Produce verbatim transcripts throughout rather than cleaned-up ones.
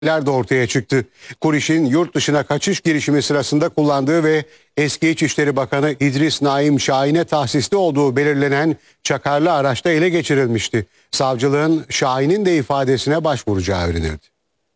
de ortaya çıktı. Kuriş'in yurt dışına kaçış girişimi sırasında kullandığı ve eski İçişleri Bakanı İdris Naim Şahin'e tahsisli olduğu belirlenen çakarlı araçta ele geçirilmişti. Savcılığın Şahin'in de ifadesine başvuracağı öğrenildi.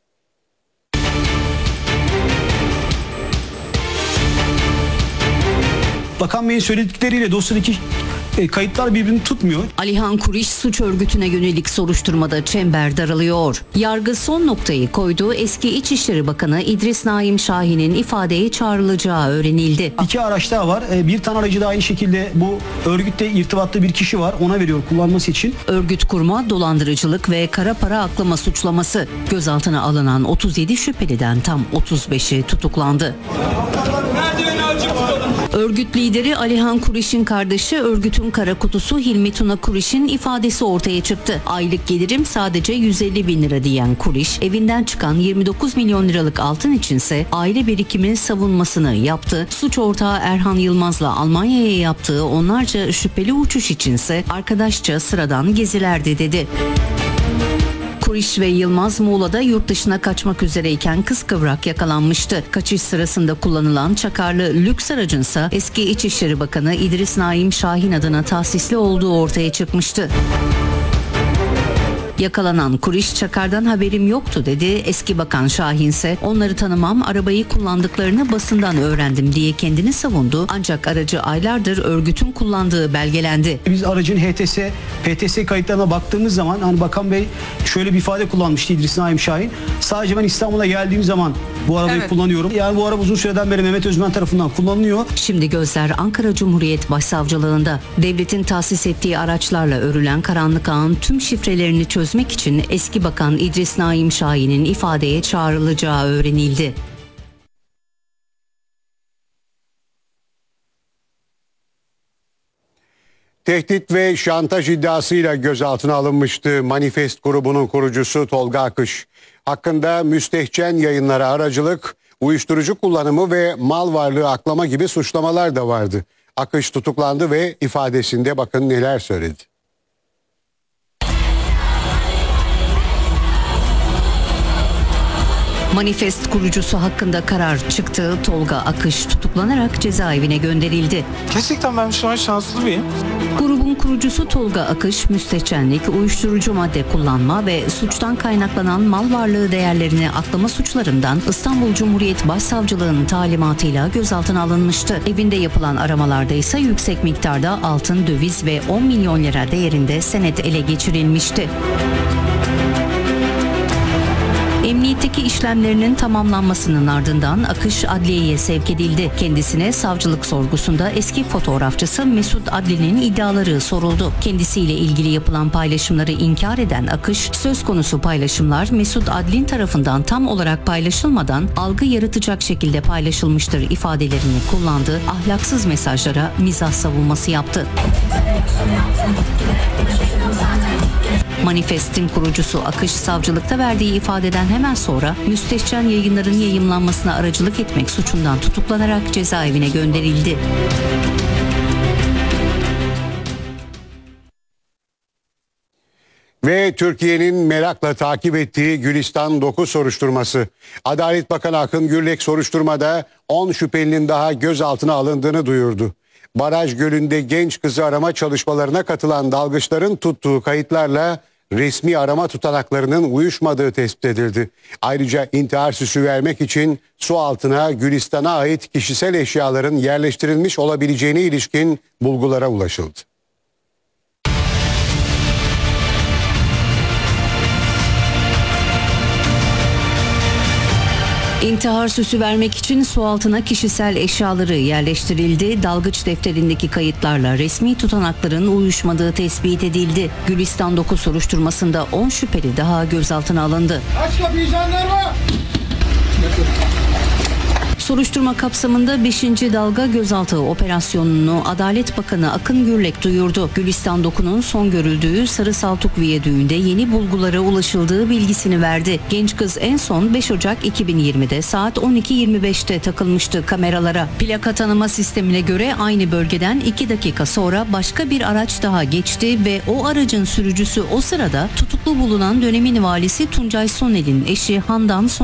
Bakan Bey'in söyledikleriyle dosyadaki E, kayıtlar birbirini tutmuyor. Alihan Kuriş suç örgütüne yönelik soruşturmada çember daralıyor. Yargı son noktayı koyduğu eski İçişleri Bakanı İdris Naim Şahin'in ifadeye çağrılacağı öğrenildi. İki araç daha var. E, bir tane aracı da aynı şekilde bu örgütle irtibatlı bir kişi var. Ona veriyor kullanması için. Örgüt kurma, dolandırıcılık ve kara para aklama suçlaması. Gözaltına alınan otuz yedi şüpheliden tam otuz beşi tutuklandı. Örgüt lideri Alihan Kuriş'in kardeşi örgütün kara kutusu Hilmi Tuna Kuriş'in ifadesi ortaya çıktı. Aylık gelirim sadece yüz elli bin lira diyen Kuriş, evinden çıkan yirmi dokuz milyon liralık altın içinse aile birikiminin savunmasını yaptı. Suç ortağı Erhan Yılmaz'la Almanya'ya yaptığı onlarca şüpheli uçuş içinse arkadaşça sıradan gezilerde dedi. Kuriş ve Yılmaz Muğla'da yurt dışına kaçmak üzereyken kıskıvrak yakalanmıştı. Kaçış sırasında kullanılan çakarlı lüks aracınsa eski İçişleri Bakanı İdris Naim Şahin adına tahsisli olduğu ortaya çıkmıştı. Yakalanan Kuriş, çakardan haberim yoktu dedi. Eski Bakan Şahin ise onları tanımam, arabayı kullandıklarını basından öğrendim diye kendini savundu. Ancak aracı aylardır örgütün kullandığı belgelendi. Biz aracın H T S, P T S kayıtlarına baktığımız zaman hani Bakan Bey şöyle bir ifade kullanmıştı İdris Naim Şahin. Sadece ben İstanbul'a geldiğim zaman bu arabayı evet. kullanıyorum. Yani bu araba uzun süreden beri Mehmet Özmen tarafından kullanılıyor. Şimdi gözler Ankara Cumhuriyet Başsavcılığında. Devletin tahsis ettiği araçlarla örülen karanlık ağın tüm şifrelerini çözmek için eski Bakan İdris Naim Şahin'in ifadeye çağrılacağı öğrenildi. Tehdit ve şantaj iddiasıyla gözaltına alınmıştı Manifest grubunun kurucusu Tolga Akış. Hakkında müstehcen yayınlara aracılık, uyuşturucu kullanımı ve mal varlığı aklama gibi suçlamalar da vardı. Akış tutuklandı ve ifadesinde bakın neler söyledi. Manifest kurucusu hakkında karar çıktı. Tolga Akış tutuklanarak cezaevine gönderildi. Gerçekten ben şu an şanslı mıyım? Grubun kurucusu Tolga Akış, müstehcenlik, uyuşturucu madde kullanma ve suçtan kaynaklanan mal varlığı değerlerini aklama suçlarından İstanbul Cumhuriyet Başsavcılığı'nın talimatıyla gözaltına alınmıştı. Evinde yapılan aramalarda ise yüksek miktarda altın, döviz ve on milyon lira değerinde senet ele geçirilmişti. Emniyetteki işlemlerinin tamamlanmasının ardından Akış adliyeye sevk edildi. Kendisine savcılık sorgusunda eski fotoğrafçısı Mesut Adli'nin iddiaları soruldu. Kendisiyle ilgili yapılan paylaşımları inkar eden Akış, söz konusu paylaşımlar Mesut Adlin tarafından tam olarak paylaşılmadan algı yaratacak şekilde paylaşılmıştır ifadelerini kullandı. Ahlaksız mesajlara mizah savunması yaptı. Manifest'in kurucusu Akış, savcılıkta verdiği ifadeden hemen sonra müstehcen yayınların yayımlanmasına aracılık etmek suçundan tutuklanarak cezaevine gönderildi. Ve Türkiye'nin merakla takip ettiği Gülistan dokuz soruşturması. Adalet Bakanı Akın Gürlek soruşturmada on şüphelinin daha gözaltına alındığını duyurdu. Baraj Gölü'nde genç kızı arama çalışmalarına katılan dalgıçların tuttuğu kayıtlarla resmi arama tutanaklarının uyuşmadığı tespit edildi. Ayrıca intihar süsü vermek için su altına Gülistan'a ait kişisel eşyaların yerleştirilmiş olabileceğine ilişkin bulgulara ulaşıldı. İntihar süsü vermek için su altına kişisel eşyaları yerleştirildi. Dalgıç defterindeki kayıtlarla resmi tutanakların uyuşmadığı tespit edildi. Gülistan dokuz soruşturmasında on şüpheli daha gözaltına alındı. Aç kapıyı jandarma! Soruşturma kapsamında beşinci dalga gözaltı operasyonunu Adalet Bakanı Akın Gürlek duyurdu. Gülistan Doku'nun son görüldüğü Sarı Saltuk Viyadüğü'nde yeni bulgulara ulaşıldığı bilgisini verdi. Genç kız en son beş Ocak iki bin yirmide saat on iki yirmi beşte takılmıştı kameralara. Plaka tanıma sistemine göre aynı bölgeden iki dakika sonra başka bir araç daha geçti ve o aracın sürücüsü o sırada tutuklu bulunan dönemin valisi Tuncay Sonel'in eşi Handan Son